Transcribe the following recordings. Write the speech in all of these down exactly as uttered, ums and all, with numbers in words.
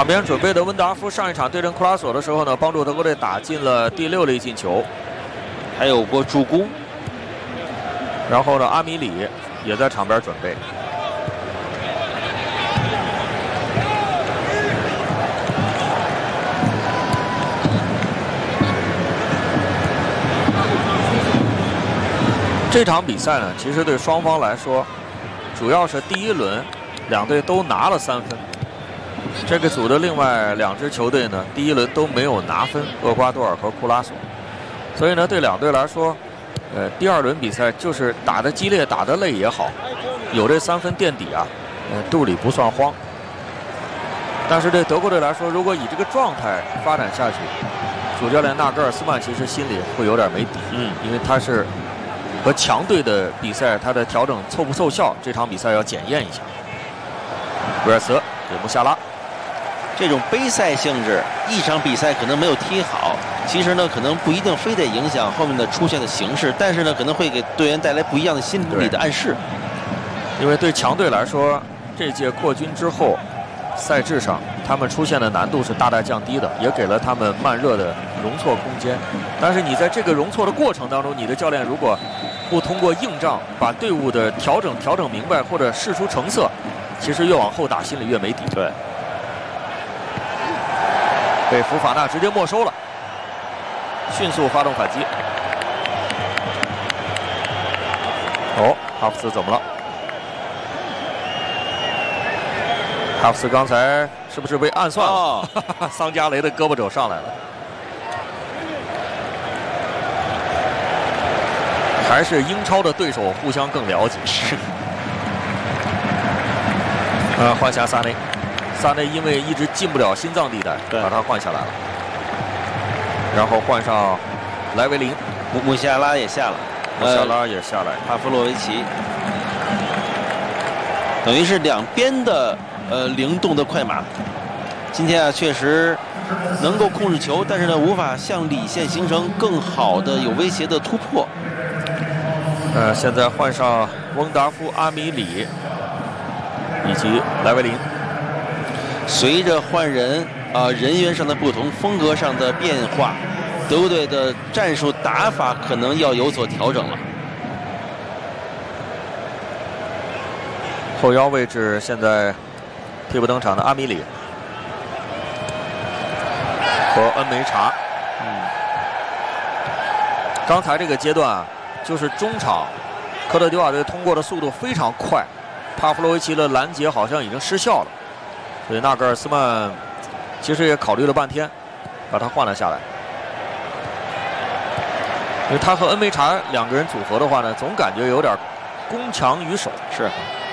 场边准备的温达夫上一场对阵库拉索的时候呢，帮助德国队打进了第六粒进球， 还有过助攻。 然后呢，阿米里也在场边准备。这场比赛呢，其实对双方来说，主要是第一轮两队都拿了三分。这个组的另外两支球队呢，第一轮都没有拿分，厄瓜多尔和库拉索。所以呢，对两队来说，呃，第二轮比赛就是打得激烈、打得累也好，有这三分垫底啊，呃，肚里不算慌。但是对德国队来说，如果以这个状态发展下去，主教练纳格尔斯曼其实心里会有点没底，嗯，因为他是。和强队的比赛，他的调整凑不凑效？这场比赛要检验一下。威尔茨给穆夏拉， 这种杯赛性质，一场比赛可能没有踢好，其实呢，可能不一定非得影响后面的出现的形势，但是呢，可能会给队员带来不一样的心理的暗示。 因为对强队来说，这届扩军之后，赛制上他们出现的难度是大大降低的，也给了他们慢热的容错空间。但是你在这个容错的过程当中，你的教练如果不通过硬仗把队伍的调整调整明白，或者试出成色，其实越往后打心里越没底。 对， 被福法纳直接没收了，迅速发动反击。哦，哈弗茨怎么了？哈弗茨刚才是不是被暗算了？哦、桑加雷的胳膊肘上来了。还是英超的对手互相更了解。是。呃，换下萨内，萨内因为一直进不了心脏地带，把他换下来了。然后换上莱维林， 穆穆夏拉也下了， 穆夏拉也下来， 帕夫洛维奇，等于是两边的呃灵动的快马。今天啊，确实能够控制球，但是呢，无法向里线形成更好的有威胁的突破。 呃，现在换上翁达夫、阿米里以及莱维林。 随着换人啊、呃，人员上的不同，风格上的变化，德国队的战术打法可能要有所调整了。 后腰位置现在替补登场的阿米里和恩梅查。嗯，刚才这个阶段啊。就是中场，科特迪瓦队通过的速度非常快，帕夫洛维奇的拦截好像已经失效了，所以纳格尔斯曼其实也考虑了半天，把他换了下来。因为他和恩梅查两个人组合的话呢，总感觉有点攻强于守。是。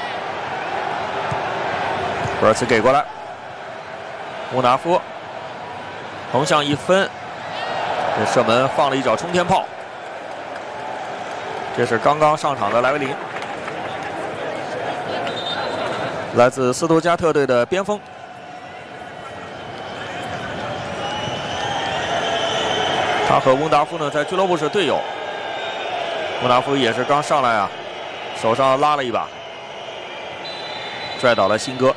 博尔茨给过来，穆纳夫横向一分，这射门放了一脚冲天炮。这是刚刚上场的莱维林，来自斯图加特队的边锋。他和翁达夫呢在俱乐部是队友。翁达夫也是刚上来啊，手上拉了一把，拽倒了辛哥。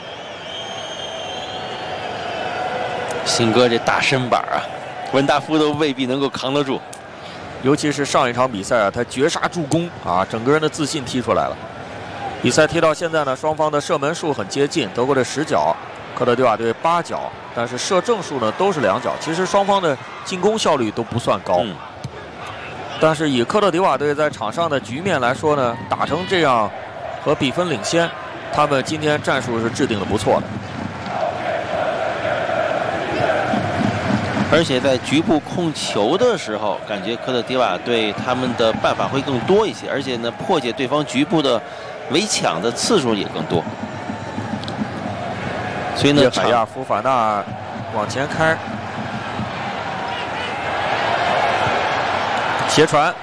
辛哥这大身板啊，温达夫都未必能够扛得住。 尤其是上一场比赛啊，他绝杀助攻啊，整个人的自信踢出来了。比赛踢到现在呢，双方的射门数很接近，德国队十脚，科特迪瓦队八脚，但是射正数呢都是两脚。其实双方的进攻效率都不算高，嗯、但是以科特迪瓦队在场上的局面来说呢，打成这样和比分领先，他们今天战术是制定的不错的。 而且在局部控球的时候，感觉科特迪瓦队他们的办法会更多一些，而且呢，破解对方局部的围抢的次数也更多。所以呢， 海亚福法纳往前开，斜传。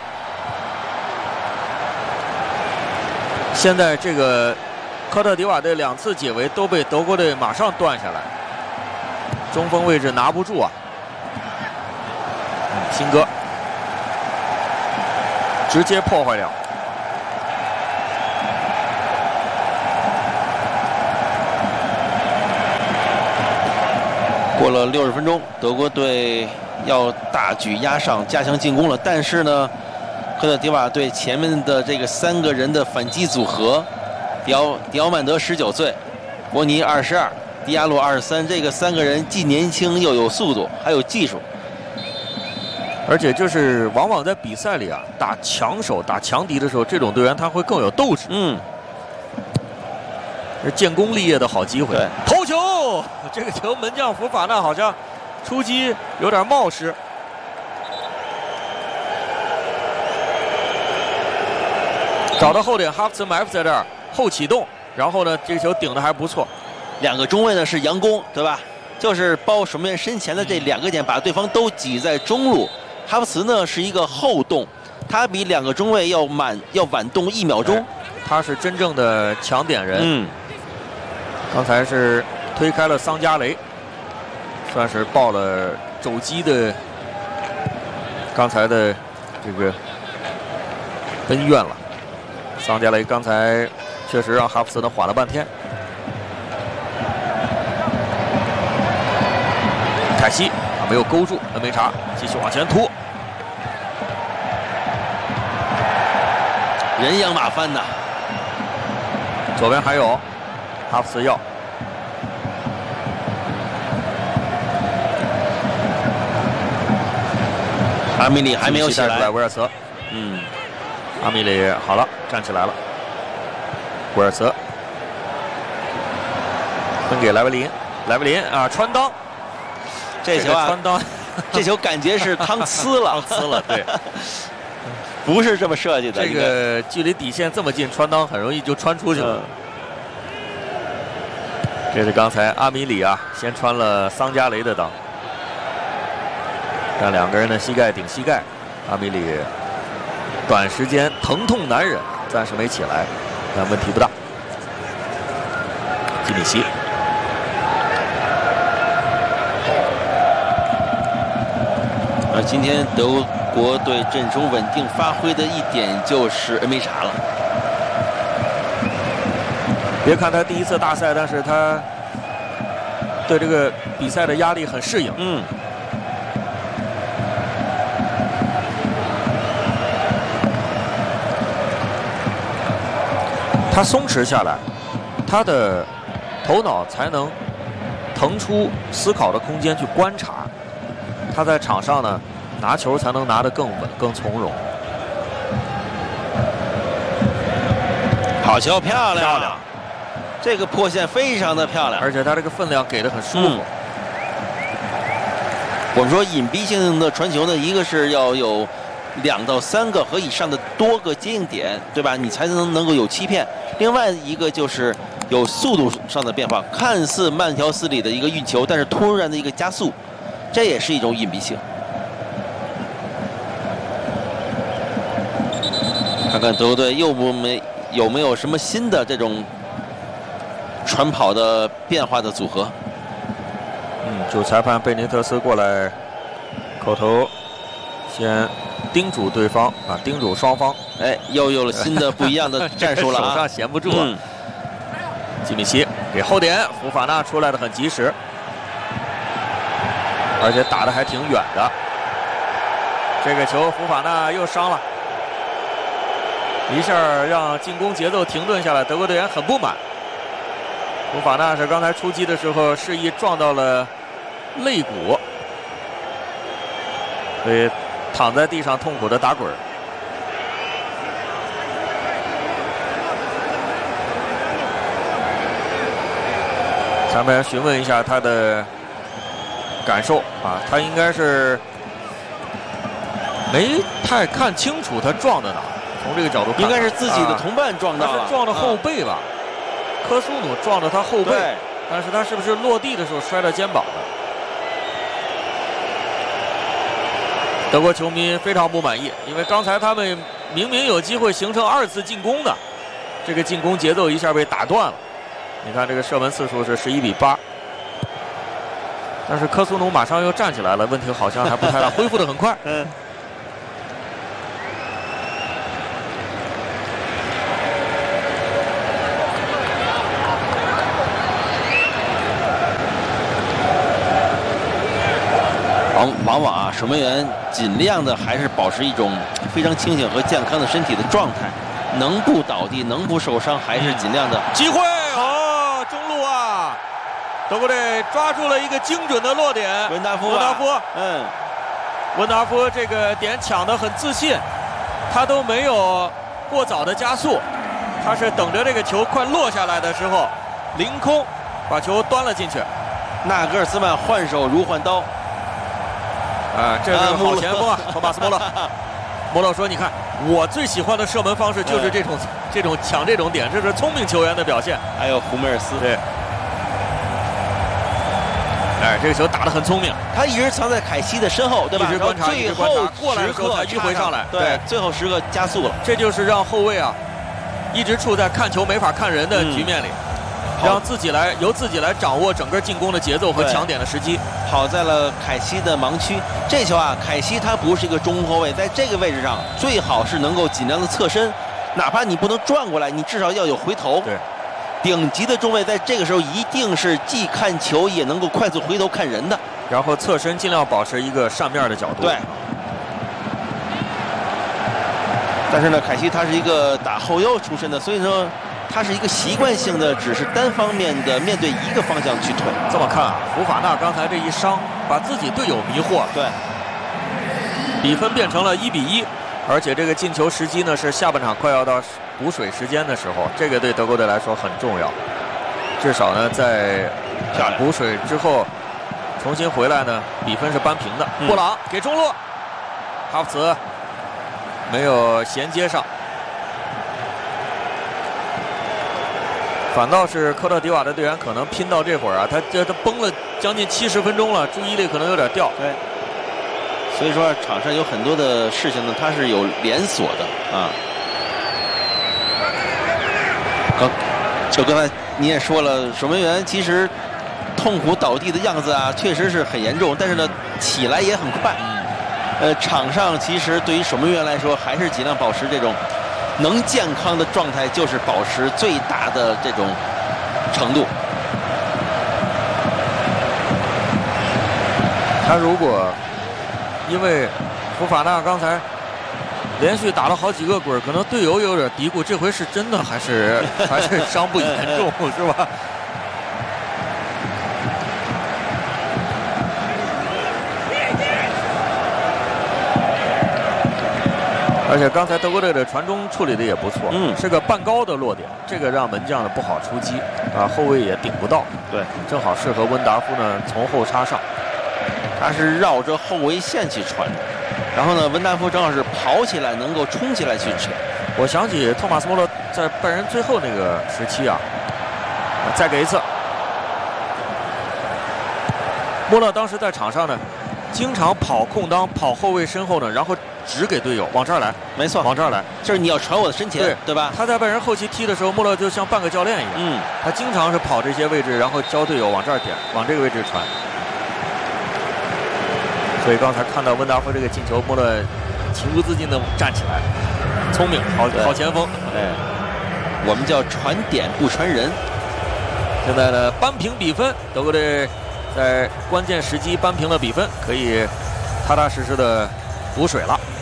现在这个科特迪瓦队两次解围都被德国队马上断下来，中锋位置拿不住啊。辛哥直接破坏掉。 过了六十分钟，德国队要大举压上，加强进攻了。但是呢，科特迪瓦队前面的这个三个人的反击组合，迪奥迪奥曼德十九岁，博尼二十二，迪亚洛二十三，这个三个人既年轻又有速度，还有技术。 而且就是往往在比赛里啊，打强手、打强敌的时候，这种队员他会更有斗志。 嗯， 是建功立业的好机会。 对， 头球，这个球门将福法纳好像出击有点冒失。找到后点，哈弗茨埋伏在这儿，后启动，然后呢，这个球顶的还不错。 两个中卫呢是佯攻，对吧？就是包守门员身前的这两个点，把对方都挤在中路。哈弗茨呢是一个后动，他比两个中卫要晚要晚动一秒钟， 他是真正的抢点人。 嗯， 刚才是推开了桑加雷，算是报了肘击的刚才的这个恩怨了。桑加雷刚才确实让哈弗茨呢缓了半天。凯西啊没有勾住恩梅查，继续往前突。 人仰马翻呐！ 左边还有哈弗茨要。 阿米里还没有起来， 维尔茨， 嗯， 阿米里好了，站起来了。维尔茨分给莱维林，莱维林啊穿裆， 这球啊穿裆， 这球感觉是汤呲了， 汤呲了，对。 不是这么设计的。 这个距离底线这么近，穿裆很容易就穿出去了。嗯、这是刚才阿米里啊，先穿了桑加雷的裆，让两个人的膝盖顶膝盖。阿米里短时间疼痛难忍，暂时没起来，但问题不大。基米希。 而今天德国队阵中稳定发挥的一点就是恩梅查了。 别看他第一次大赛，但是他对这个比赛的压力很适应。 嗯。 他松弛下来，他的头脑才能腾出思考的空间去观察。他在场上呢，拿球才能拿得更稳、更从容。 好球，漂亮！漂亮！这个破线非常的漂亮， 而且他这个分量给的很舒服。嗯、 我们说隐蔽性的传球呢，一个是要有两到三个和以上的多个接应点，对吧？你才能能够有欺骗。另外一个就是有速度上的变化，看似慢条斯理的一个运球，但是突然的一个加速。这也是一种隐蔽性。看看德国队又不没有没有什么新的这种传跑的变化的组合。 嗯，主裁判贝尼特斯过来，口头先叮嘱对方啊，叮嘱双方。 哎，又有了新的不一样的战术了啊！ 手上闲不住啊。嗯、基米希给后点，福法纳出来的很及时。而且打得还挺远的，这个球福法纳又伤了，一下让进攻节奏停顿下来，德国队员很不满。福法纳是刚才出击的时候示意撞到了肋骨，所以躺在地上痛苦的打滚。咱们询问一下他的感受啊，他应该是没太看清楚他撞的哪，从这个角度看， 应该是自己的同伴撞到了， 啊、是撞的后背吧？啊、科苏努撞到他后背，但是他是不是落地的时候摔到肩膀了？德国球迷非常不满意，因为刚才他们明明有机会形成二次进攻的，这个进攻节奏一下被打断了。你看这个射门次数是十一比八。但是科苏努马上又站起来了，问题好像还不太大，恢复得很快。嗯。 往往往啊，守门员尽量的还是保持一种非常清醒和健康的身体的状态，能不倒地，能不受伤，还是尽量的。 机会好，中路啊，德国队抓住了一个精准的落点。 文达夫， 文达夫， 嗯， 文达夫这个点抢得很自信，他都没有过早的加速，他是等着这个球快落下来的时候，凌空把球端了进去。 纳格尔斯曼换手如换刀。 啊，这是好前锋啊，托马斯·穆勒。穆勒说：“你看，我最喜欢的射门方式就是这种、嗯、这种抢这种点，这是聪明球员的表现。” 还有胡梅尔斯， 对，哎，这个球打得很聪明， 他一直藏在凯西的身后，对吧？ 一直观察， 最后过来的时候才迂回上来， 对，对最后时刻加速了。 这就是让后卫啊，一直处在看球没法看人的局面里。嗯让自己来由自己来掌握整个进攻的节奏和抢点的时机， 跑在了凯西的盲区。这球啊，凯西他不是一个中后卫，在这个位置上最好是能够尽量的侧身，哪怕你不能转过来，你至少要有回头。 对， 顶级的中卫在这个时候一定是既看球也能够快速回头看人的， 然后侧身尽量保持一个扇面的角度。 对。但是呢，凯西他是一个打后腰出身的，所以说。他是一个习惯性的，只是单方面的面对一个方向去推。 这么看啊，福法纳刚才这一伤，把自己队友迷惑了。 对， 比分变成了一比一，而且这个进球时机呢是下半场快要到补水时间的时候，这个对德国队来说很重要。至少呢，在补水之后重新回来呢，比分是扳平的。嗯、布朗给中路，哈弗茨没有衔接上。反倒是科特迪瓦的队员可能拼到这会儿啊，他这他崩了将近七十分钟了，注意力可能有点掉。 对，所以说场上有很多的事情呢，它是有连锁的啊。刚就刚才你也说了，守门员其实痛苦倒地的样子啊，确实是很严重，但是呢，起来也很快。呃，场上其实对于守门员来说，还是尽量保持这种。能健康的状态就是保持最大的这种程度。 他如果因为福法纳刚才连续打了好几个滚，可能队友有点嘀咕，这回是真的还是还是伤不严重是吧？而且刚才德国队的传中处理的也不错， 嗯， 是个半高的落点，这个让门将呢不好出击啊，后卫也顶不到， 对， 正好适合温达夫呢从后插上， 他是绕着后卫线去传，然后呢，温达夫正好是跑起来能够冲起来去传。 我想起托马斯·穆勒在拜仁最后那个时期啊，再给一次，穆勒当时在场上呢，经常跑空当，跑后卫身后呢，然后。只给队友往这儿来， 没错， 往这儿来， 就是你要传我的身前， 对对吧？ 他在拜仁后期踢的时候，穆勒就像半个教练一样， 嗯， 他经常是跑这些位置，然后教队友往这儿点，往这个位置传。所以刚才看到温达夫这个进球，穆勒情不自禁的站起来，聪明，好好前锋。 哎，我们叫传点不传人。 现在呢，扳平比分，德国队在关键时机扳平了比分，可以踏踏实实的补水了。